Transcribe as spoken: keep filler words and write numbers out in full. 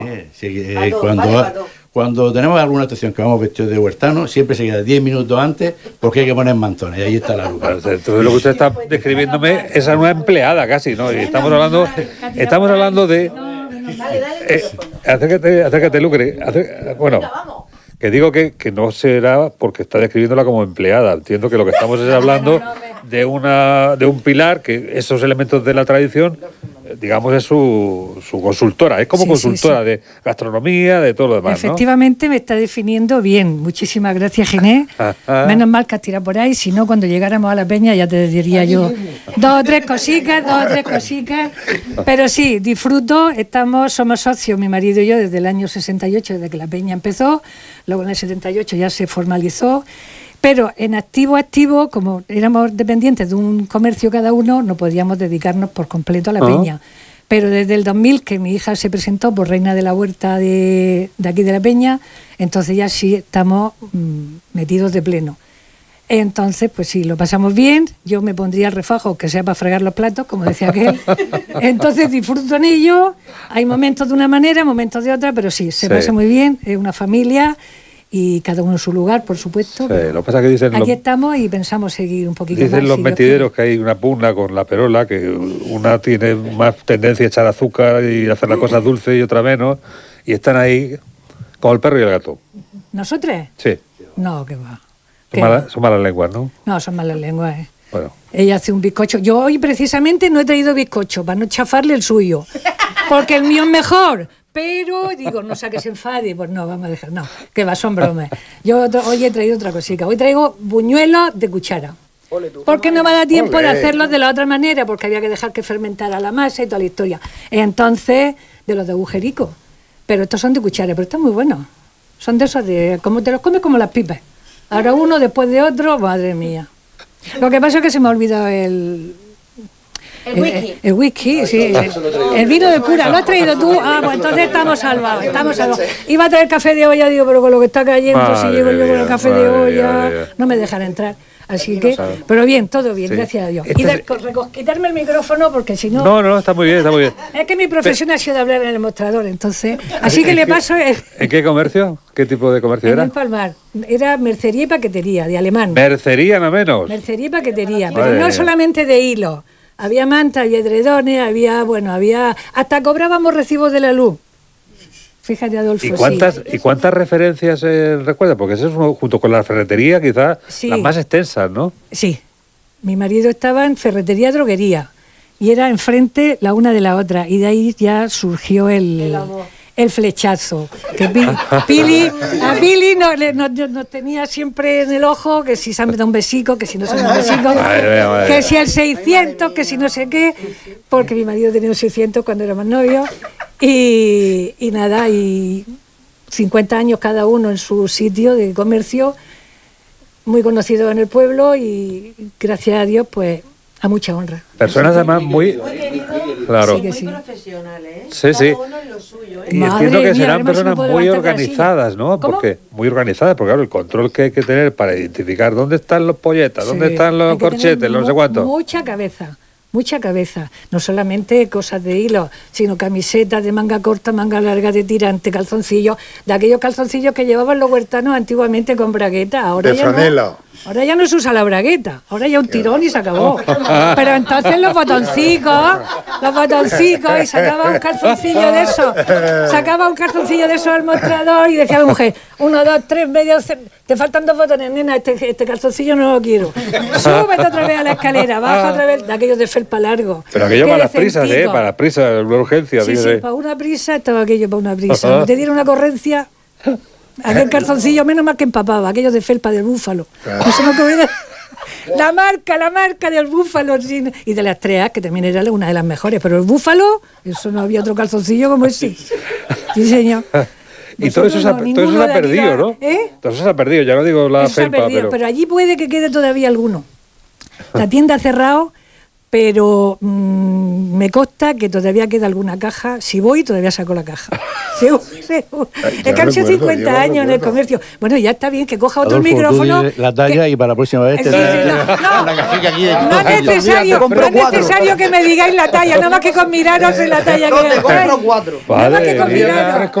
Eh, sí, eh, todo, cuando, vale, cuando tenemos alguna actuación que vamos vestidos de huertano, siempre se queda diez minutos antes porque hay que poner mantones, y ahí está la luz. Entonces, lo que usted está describiéndome es a una empleada casi, ¿no? Y estamos hablando, estamos hablando de... Eh, acércate, acércate, Lucre. Acércate, bueno, que digo que, que no será porque está describiéndola como empleada. Entiendo que lo que estamos es hablando de, una, de un pilar, que esos elementos de la tradición... digamos, es su, su consultora, es como sí, consultora sí, sí. de gastronomía, de todo lo demás, efectivamente, ¿no? Me está definiendo bien. Muchísimas gracias, Ginés. Menos mal que has tirado por ahí, si no, cuando llegáramos a la peña ya te diría yo dos o tres cositas, dos o tres cositas. Pero sí, disfruto, estamos, somos socios, mi marido y yo, desde el año sesenta y ocho, desde que la peña empezó, luego en el setenta y ocho ya se formalizó. Pero en activo, activo, como éramos dependientes de un comercio cada uno, no podíamos dedicarnos por completo a la uh-huh. peña. Pero desde el dos mil, que mi hija se presentó por reina de la huerta de, de aquí de la peña, entonces ya sí estamos mmm, metidos de pleno. Entonces, pues sí, lo pasamos bien. Yo me pondría el refajo, que sea para fregar los platos, como decía aquel. Entonces disfruto en ello. Hay momentos de una manera, momentos de otra, pero sí, se sí. pasa muy bien. Es una familia... y cada uno en su lugar, por supuesto. Sí, lo que pasa es que dicen aquí los, estamos y pensamos seguir un poquito dicen más. los mentideros que hay una pugna con la perola, que una tiene más tendencia a echar azúcar y hacer las cosas dulces y otra menos, y están ahí como el perro y el gato. ¿Nosotros? Sí. No, que va. Son, mala, son malas lenguas, ¿no? No, son malas lenguas, ¿eh? Bueno. Ella hace un bizcocho. Yo hoy precisamente no he traído bizcocho para no chafarle el suyo, porque el mío es mejor. Pero, digo, no sea que se enfade, pues no, vamos a dejar, no, que va, son bromas. Yo otro, hoy he traído otra cosita, hoy traigo buñuelos de cuchara. Porque no me da tiempo Olé. de hacerlos de la otra manera, porque había que dejar que fermentara la masa y toda la historia. Entonces, de los de agujerico. Pero estos son de cuchara, pero están muy buenos. Son de esos de, como te los comes como las pipas. Ahora uno después de otro, madre mía. Lo que pasa es que se me ha olvidado el... El whisky. El, el whisky, sí. El, el vino de cura, ¿lo has traído tú? Ah, pues entonces estamos salvados, estamos salvados. Iba a traer café de olla, digo, pero con lo que está cayendo, madre si llego yo con el café de olla, mía. no me dejan entrar. Así que, pero bien, todo bien, sí. gracias a Dios. Y de, quitarme el micrófono porque si no... No, no, está muy bien, está muy bien. Es que mi profesión Pe... ha sido de hablar en el mostrador, entonces... Así que le paso... El... ¿En qué comercio? ¿Qué tipo de comercio en era? En Palmar. Era mercería y paquetería, de alemán. ¿Mercería, no menos? Mercería y paquetería, pero Madre no mía. solamente de hilo. Había mantas, había edredones, había, bueno, había... Hasta cobrábamos recibos de la luz. Fíjate, Adolfo. ¿Y cuántas, sí. ¿y cuántas referencias eh, recuerda? Porque eso es uno, junto con la ferretería, quizás sí. las más extensas, ¿no? Sí. Mi marido estaba en ferretería, droguería. Y era enfrente la una de la otra. Y de ahí ya surgió el... el amor. El flechazo. Que Pili, a Pili nos no, no, no tenía siempre en el ojo que si se han dado un besico, que si no se han dado un besico, ay, ay, ay. que si el seiscientos, que si no sé qué, porque mi marido tenía un seiscientos cuando éramos novios. Y, y nada, y cincuenta años cada uno en su sitio de comercio, muy conocido en el pueblo y gracias a Dios, pues, a mucha honra. Personas además muy... Claro. Sí, sí. Muy profesionales, ¿eh? Sí, sí. Cada uno en lo suyo, ¿eh? Y entiendo que mía, serán personas no muy organizadas, ¿no? ¿Cómo? Porque muy organizadas, porque claro, el control que hay que tener para identificar dónde están los polletas, sí. dónde están los corchetes, no sé cuánto. Mucha cabeza. Mucha cabeza, no solamente cosas de hilo, sino camisetas de manga corta, manga larga de tirante, calzoncillos, de aquellos calzoncillos que llevaban los huertanos antiguamente con bragueta. Ahora de ya franela. No, ahora ya no se usa la bragueta, ahora ya un tirón y se acabó. Pero entonces los botoncicos, los botoncicos, y sacaba un calzoncillo de eso, sacaba un calzoncillo de eso al mostrador y decía a la mujer, uno, dos, tres, medio, te faltan dos botones, nena, este, este calzoncillo no lo quiero. Súbete otra vez a la escalera, baja otra vez, de aquellos de felpa largo. Pero aquello para las prisas, ¿eh? Para las prisas, una urgencia. Sí, sí, para una prisa estaba aquello para una prisa. No te dieron una correncia, aquel calzoncillo, menos mal que empapaba, aquellos de felpa del búfalo. Claro. No se me ocurrió. La marca, la marca del búfalo y de las tres, que también era una de las mejores, pero el búfalo, eso no había otro calzoncillo como ese. Sí, señor. Y todo eso, se ha, todo eso se ha perdido, ¿no? ¿Eh? Todo eso se ha perdido, ya no digo la eso felpa, se ha perdido, pero... pero allí puede que quede todavía alguno. La tienda ha cerrado, pero mmm, me consta que todavía queda alguna caja. Si voy, todavía saco la caja. Seguro, seguro. Es que han sido cincuenta años en el comercio. Bueno, ya está bien que coja otro Adolfo, micrófono. tú di la talla que- y para la próxima vez Sí, te sí, traes- no, no. Una cajica aquí de No es necesario, no compro es cuatro. necesario que me digáis la talla, nada más que con miraros en la talla No, que te compro gastáis. cuatro. Nada más que Vale, con mira, miraros.